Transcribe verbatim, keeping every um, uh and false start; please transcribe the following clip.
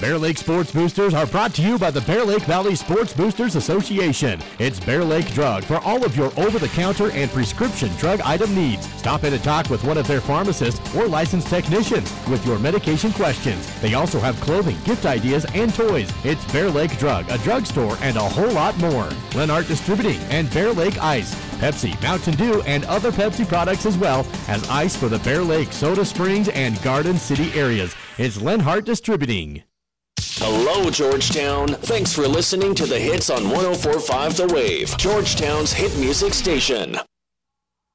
Bear Lake Sports Boosters are brought to you by the Bear Lake Valley Sports Boosters Association. It's Bear Lake Drug for all of your over-the-counter and prescription drug item needs. Stop in and talk with one of their pharmacists or licensed technicians with your medication questions. They also have clothing, gift ideas, and toys. It's Bear Lake Drug, a drugstore, and a whole lot more. Lenhart Distributing and Bear Lake Ice. Pepsi, Mountain Dew, and other Pepsi products as well as ice for the Bear Lake, Soda Springs, and Garden City areas. It's Lenhart Distributing. Hello, Georgetown. Thanks for listening to the hits on one oh four point five The Wave, Georgetown's hit music station.